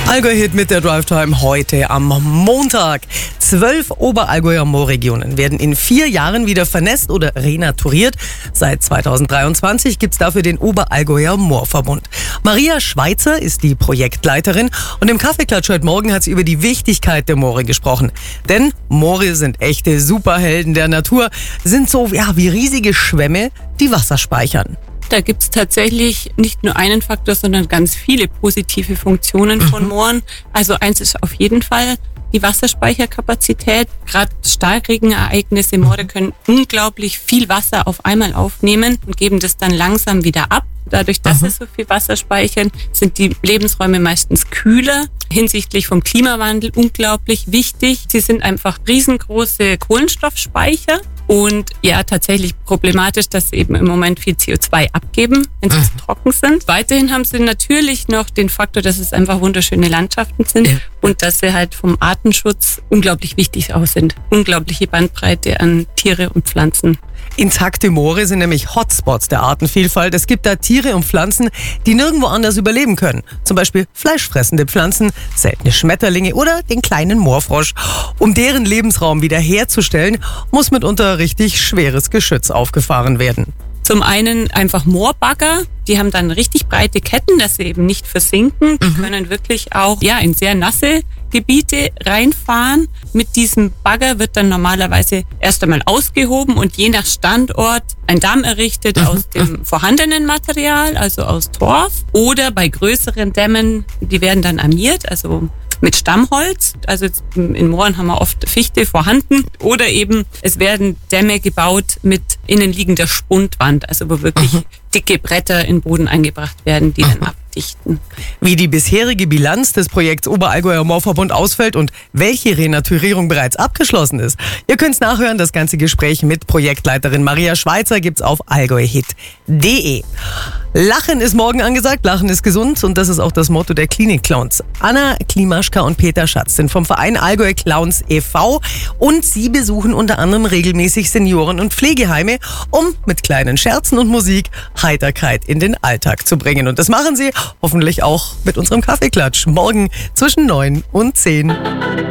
Allgäu-Hit mit der Drive-Time heute am Montag. 12 Oberallgäuer Moorregionen werden in 4 Jahren wieder vernässt oder renaturiert. Seit 2023 gibt es dafür den Oberallgäuer Moorverbund. Maria Schweitzer ist die Projektleiterin und im Kaffeeklatsch heute Morgen hat sie über die Wichtigkeit der Moore gesprochen. Denn Moore sind echte Superhelden der Natur, sind so wie riesige Schwämme, die Wasser speichern. Da gibt es tatsächlich nicht nur einen Faktor, sondern ganz viele positive Funktionen von Mooren. Also eins ist auf jeden Fall die Wasserspeicherkapazität. Gerade Starkregenereignisse, Moore können unglaublich viel Wasser auf einmal aufnehmen und geben das dann langsam wieder ab. Dadurch, dass sie so viel Wasser speichern, sind die Lebensräume meistens kühler. Hinsichtlich vom Klimawandel unglaublich wichtig. Sie sind einfach riesengroße Kohlenstoffspeicher. Und ja, tatsächlich problematisch, dass sie eben im Moment viel CO2 abgeben, wenn sie trocken sind. Weiterhin haben sie natürlich noch den Faktor, dass es einfach wunderschöne Landschaften sind und dass sie halt vom Artenschutz unglaublich wichtig auch sind. Unglaubliche Bandbreite an Tiere und Pflanzen. Intakte Moore sind nämlich Hotspots der Artenvielfalt. Es gibt da Tiere und Pflanzen, die nirgendwo anders überleben können. Zum Beispiel fleischfressende Pflanzen, seltene Schmetterlinge oder den kleinen Moorfrosch. Um deren Lebensraum wiederherzustellen, muss mitunter richtig schweres Geschütz aufgefahren werden. Zum einen einfach Moorbagger, die haben dann richtig breite Ketten, dass sie eben nicht versinken. Die können wirklich auch in sehr nasse Gebiete reinfahren. Mit diesem Bagger wird dann normalerweise erst einmal ausgehoben und je nach Standort ein Damm errichtet aus dem vorhandenen Material, also aus Torf. Oder bei größeren Dämmen, die werden dann armiert, also mit Stammholz. Also jetzt in Mooren haben wir oft Fichte vorhanden. Oder eben es werden Dämme gebaut mit innenliegender Spundwand, also wo wirklich dicke Bretter in den Boden eingebracht werden, die dann abdichten. Wie die bisherige Bilanz des Projekts Oberallgäuer Moorverbund ausfällt und welche Renaturierung bereits abgeschlossen ist. Ihr könnt's nachhören, das ganze Gespräch mit Projektleiterin Maria Schweitzer gibt's auf allgäuhit.de. Lachen ist morgen angesagt, Lachen ist gesund und das ist auch das Motto der Klinik-Clowns. Anna Klimaschka und Peter Schatz sind vom Verein Allgäu Clowns e.V. und sie besuchen unter anderem regelmäßig Senioren- und Pflegeheime, um mit kleinen Scherzen und Musik Heiterkeit in den Alltag zu bringen. Und das machen sie hoffentlich auch mit unserem Kaffeeklatsch morgen zwischen 9 und 10.